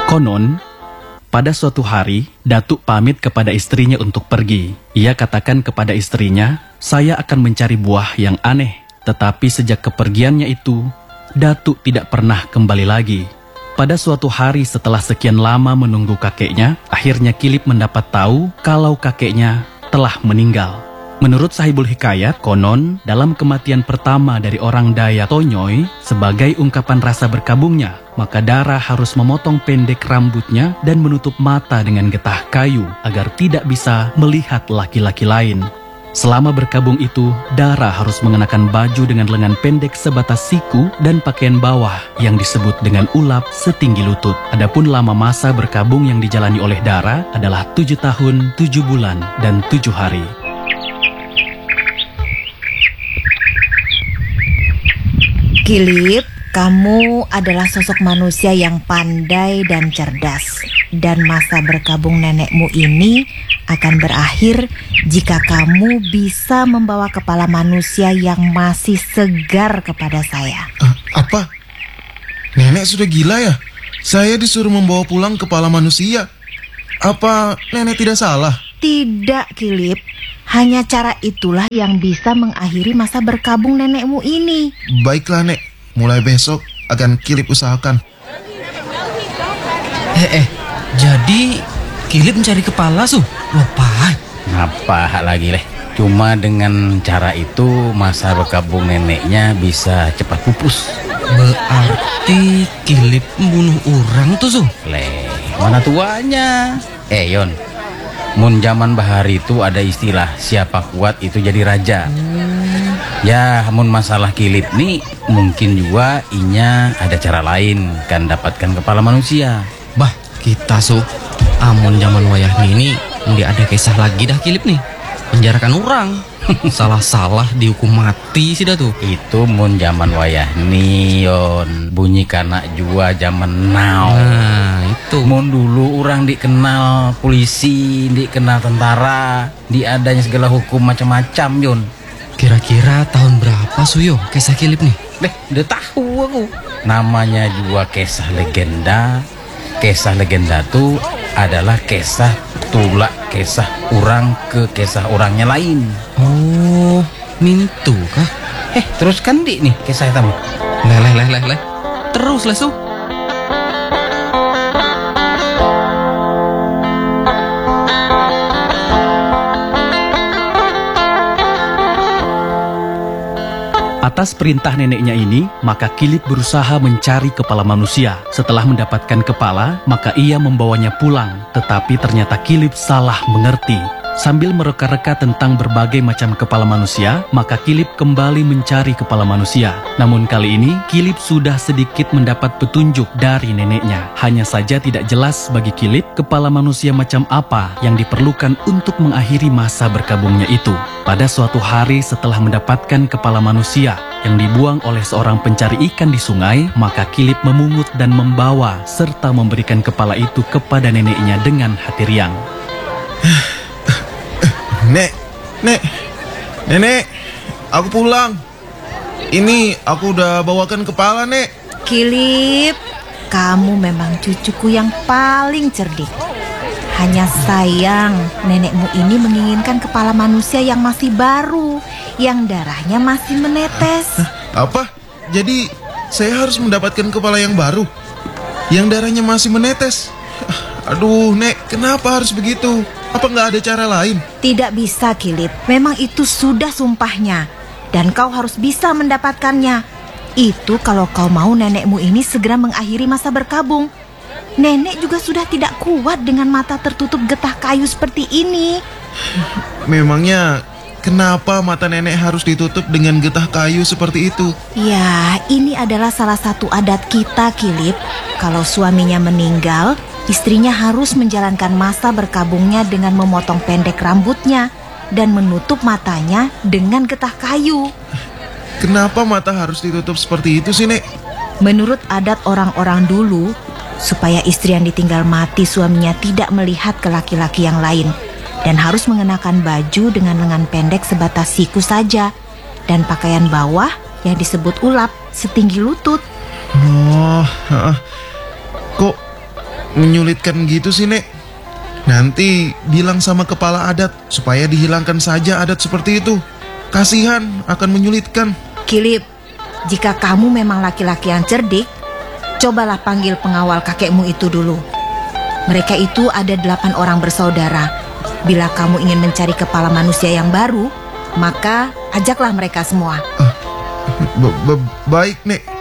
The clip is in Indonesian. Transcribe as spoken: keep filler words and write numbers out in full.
Konon, pada suatu hari, Datuk pamit kepada istrinya untuk pergi. Ia katakan kepada istrinya, saya akan mencari buah yang aneh. Tetapi sejak kepergiannya itu, Datuk tidak pernah kembali lagi. Pada suatu hari setelah sekian lama menunggu kakeknya, akhirnya Kilip mendapat tahu kalau kakeknya telah meninggal. Menurut Sahibul Hikayat, konon dalam kematian pertama dari orang Dayak Tonyoy, sebagai ungkapan rasa berkabungnya, maka Dara harus memotong pendek rambutnya dan menutup mata dengan getah kayu agar tidak bisa melihat laki-laki lain. Selama berkabung itu, Dara harus mengenakan baju dengan lengan pendek sebatas siku dan pakaian bawah yang disebut dengan ulap setinggi lutut. Adapun lama masa berkabung yang dijalani oleh Dara adalah tujuh tahun, tujuh bulan, dan tujuh hari. Kilip, kamu adalah sosok manusia yang pandai dan cerdas. Dan masa berkabung nenekmu ini akan berakhir jika kamu bisa membawa kepala manusia yang masih segar kepada saya. Uh, apa? Nenek sudah gila ya? Saya disuruh membawa pulang kepala manusia. Apa nenek tidak salah? Tidak, Kilip. Hanya cara itulah yang bisa mengakhiri masa berkabung nenekmu ini. Baiklah, Nek. Mulai besok akan Kilip usahakan. Eh, eh. Jadi Kilip mencari kepala, Su? Lupa. Ngapa lagi, Leh? Cuma dengan cara itu masa berkabung neneknya bisa cepat pupus. Berarti Kilip membunuh orang tuh, Su? Leh, mana tuanya? Eh, Yon. Mun zaman bahari itu ada istilah siapa kuat itu jadi raja. Hmm. Ya, mun masalah Kilip nih mungkin juga inya ada cara lain kan dapatkan kepala manusia. Bah, kita Su, amun zaman wayah ini nggak ada kisah lagi dah Kilip nih. Penjarakan orang. Salah-salah dihukum mati sih dah tuh. Itu mun zaman wayah nih, Yon. Bunyi kana jua zaman now. Nah, itu. Mun dulu orang dikenal polisi, dikenal tentara, diadanya segala hukum macam-macam, Yon. Kira-kira tahun berapa Suyo kisah Kilip nih? Deh, udah tahu aku. Namanya juga kisah legenda. Kisah legenda tuh adalah kisah tulak kisah orang ke kisah orangnya lain. Oh, mintu kah? Eh, teruskan di nih kisah tamu. Leh, leh, leh, leh, leh. Terus lah, Su. Atas perintah neneknya ini, maka Kilip berusaha mencari kepala manusia. Setelah mendapatkan kepala, maka ia membawanya pulang. Tetapi ternyata Kilip salah mengerti. Sambil mereka-reka tentang berbagai macam kepala manusia, maka Kilip kembali mencari kepala manusia. Namun kali ini, Kilip sudah sedikit mendapat petunjuk dari neneknya. Hanya saja tidak jelas bagi Kilip kepala manusia macam apa yang diperlukan untuk mengakhiri masa berkabungnya itu. Pada suatu hari setelah mendapatkan kepala manusia yang dibuang oleh seorang pencari ikan di sungai, maka Kilip memungut dan membawa serta memberikan kepala itu kepada neneknya dengan hati riang. Nek, Nek, Nenek, aku pulang. Ini aku udah bawakan kepala, Nek. Kilip, kamu memang cucuku yang paling cerdik. Hanya sayang, nenekmu ini menginginkan kepala manusia yang masih baru, yang darahnya masih menetes. Hah, apa? Jadi saya harus mendapatkan kepala yang baru, yang darahnya masih menetes. Aduh, Nek, kenapa harus begitu? Apa nggak ada cara lain? Tidak bisa, Kilip. Memang itu sudah sumpahnya. Dan kau harus bisa mendapatkannya. Itu kalau kau mau nenekmu ini segera mengakhiri masa berkabung. Nenek juga sudah tidak kuat dengan mata tertutup getah kayu seperti ini. Memangnya kenapa mata nenek harus ditutup dengan getah kayu seperti itu? Ya, ini adalah salah satu adat kita, Kilip. Kalau suaminya meninggal, istrinya harus menjalankan masa berkabungnya dengan memotong pendek rambutnya dan menutup matanya dengan getah kayu. Kenapa mata harus ditutup seperti itu sih, Nek? Menurut adat orang-orang dulu, supaya istri yang ditinggal mati suaminya tidak melihat ke laki-laki yang lain dan harus mengenakan baju dengan lengan pendek sebatas siku saja dan pakaian bawah yang disebut ulap setinggi lutut. Oh, uh, kok menyulitkan gitu sih, Nek? Nanti bilang sama kepala adat supaya dihilangkan saja adat seperti itu. Kasihan, akan menyulitkan. Kilip, jika kamu memang laki-laki yang cerdik, cobalah panggil pengawal kakekmu itu dulu. Mereka itu ada delapan orang bersaudara. Bila kamu ingin mencari kepala manusia yang baru, maka ajaklah mereka semua. Ba- ba- baik, Nek.